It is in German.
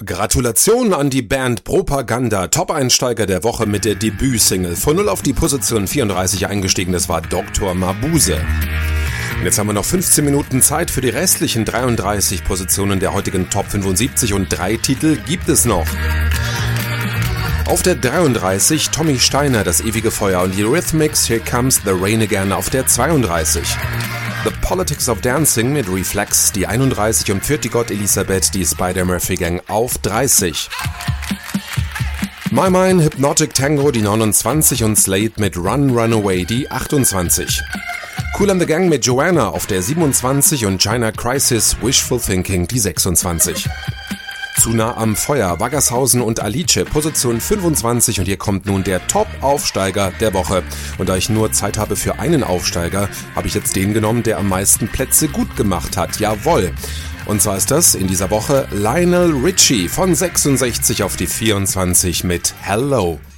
Gratulation an die Band Propaganda, Top-Einsteiger der Woche mit der Debütsingle. Von 0 auf die Position 34 eingestiegen, das war Dr. Mabuse. Und jetzt haben wir noch 15 Minuten Zeit für die restlichen 33 Positionen der heutigen Top 75 und 3 Titel gibt es noch. Auf der 33 Tommy Steiner, Das ewige Feuer und die Rhythmics, Here Comes the Rain Again auf der 32. The Politics of Dancing mit Reflex, die 31 und Pfirti Gott Elisabeth, die Spider-Murphy Gang auf 30. My Mind Hypnotic Tango, die 29 und Slade mit Run Run Away, die 28. Kool and the Gang mit Joanna auf der 27 und China Crisis Wishful Thinking, die 26. Zu nah am Feuer, Waggershausen und Alice, Position 25 und hier kommt nun der Top-Aufsteiger der Woche. Und da ich nur Zeit habe für einen Aufsteiger, habe ich jetzt den genommen, der am meisten Plätze gut gemacht hat. Jawohl. Und zwar ist das in dieser Woche Lionel Richie von 66 auf die 24 mit Hello.